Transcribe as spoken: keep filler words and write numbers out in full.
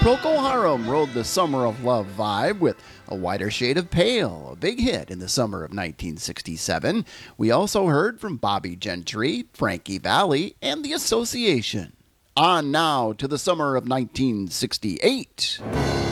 Procol Harum rode the Summer of Love vibe with A Wider Shade of Pale, a big hit in the summer of nineteen sixty-seven. We also heard from Bobby Gentry, Frankie Valli, and The Association. On now to the summer of nineteen sixty-eight.